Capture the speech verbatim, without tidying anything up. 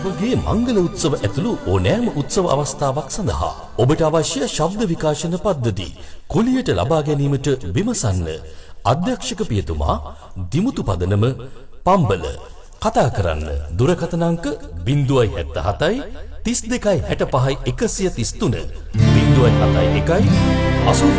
ඔබගේ මංගල උත්සව ඇතුළු ඕනෑම උත්සව අවස්ථාවක් සඳහා ඔබට අවශ්‍ය ශබ්ද විකාශන පද්ධති කුලියට ලබා ගැනීමට විමසන්න. අධ්‍යක්ෂක පියතුමා දිමුතු පදනම පම්බල. කතා කරන්න දුරකථන අංක ज़ीरो सात सात तीस दो හැට පහයි එකසිය තිස් තුන ज़ीरो सात एक